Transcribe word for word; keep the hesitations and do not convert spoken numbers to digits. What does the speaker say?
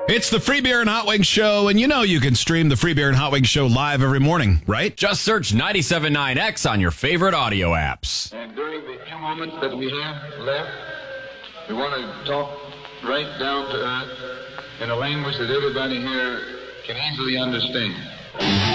It's the Free Beer and Hot Wings Show, and you know you can stream the Free Beer and Hot Wings Show live every morning, right? Just search ninety-seven point nine X on your favorite audio apps. And during the few moments that we have left, we want to talk right down to earth in a language that everybody here can easily understand.